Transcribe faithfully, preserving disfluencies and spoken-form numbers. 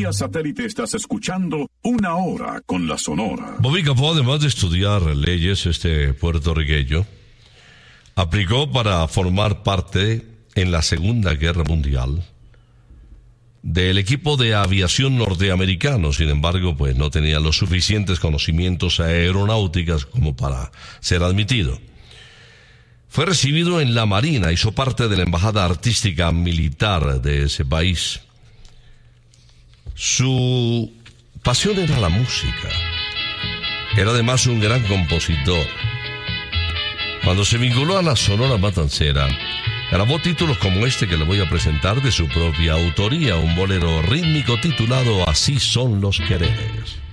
vía satélite estás escuchando Una Hora con la Sonora. Bobby Capó, además de estudiar leyes, este puertorriqueño, aplicó para formar parte en la Segunda Guerra Mundial del equipo de aviación norteamericano. Sin embargo, pues no tenía los suficientes conocimientos aeronáuticos como para ser admitido. Fue recibido en la Marina, hizo parte de la Embajada Artística Militar de ese país. Su pasión era la música. Era además un gran compositor. Cuando se vinculó a la Sonora Matancera, grabó títulos como este que le voy a presentar de su propia autoría, un bolero rítmico titulado Así son los quereres.